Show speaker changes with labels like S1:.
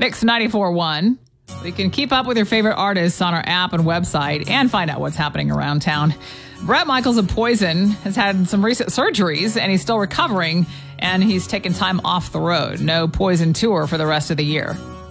S1: Mix 94.1. You can keep up with your favorite artists on our app and website and find out what's happening around town. Bret Michaels of Poison has had some recent surgeries and he's still recovering, and he's taken time off the road. No Poison tour for the rest of the year.